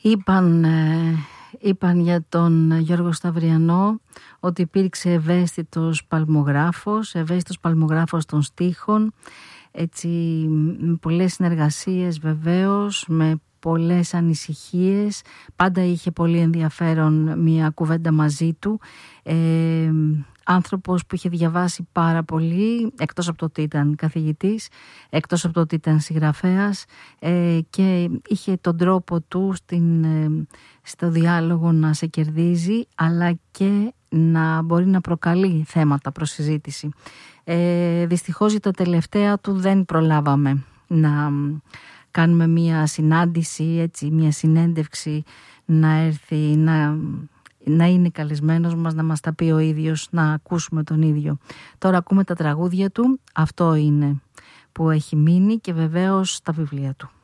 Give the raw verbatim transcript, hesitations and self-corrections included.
Είπαν, ε, είπαν για τον Γιώργο Σταυριανό ότι υπήρξε ευαίσθητος παλμογράφος, ευαίσθητος παλμογράφος των στίχων, έτσι, με πολλές συνεργασίες βεβαίως, με πολλές ανησυχίες. Πάντα είχε πολύ ενδιαφέρον μια κουβέντα μαζί του. Ε, άνθρωπος που είχε διαβάσει πάρα πολύ, εκτός από το ότι ήταν καθηγητής, εκτός από το ότι ήταν συγγραφέας, ε, και είχε τον τρόπο του στην, ε, στο διάλογο να σε κερδίζει, αλλά και να μπορεί να προκαλεί θέματα προς συζήτηση. Ε, δυστυχώς για τα τελευταία του δεν προλάβαμε να κάνουμε μια συνάντηση, έτσι, μια συνέντευξη, να έρθει, να, να είναι καλεσμένος μας, να μας τα πει ο ίδιος, να ακούσουμε τον ίδιο. Τώρα ακούμε τα τραγούδια του, αυτό είναι που έχει μείνει, και βεβαίως τα βιβλία του.